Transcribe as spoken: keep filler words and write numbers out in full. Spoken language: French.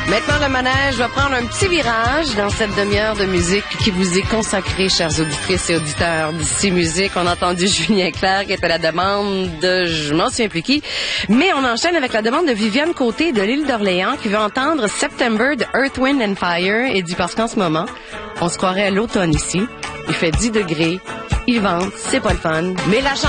Maintenant, le manège va prendre un petit virage dans cette demi-heure de musique qui vous est consacrée, chères auditrices et auditeurs d'ici Musique. On a entendu Julien Clerc qui était à la demande de, je m'en souviens plus qui, mais on enchaîne avec la demande de Viviane Côté de l'île d'Orléans qui veut entendre September de Earth, Wind and Fire et dit parce qu'en ce moment, on se croirait à l'automne ici. Il fait dix degrés, il vente, c'est pas le fun, mais la chanson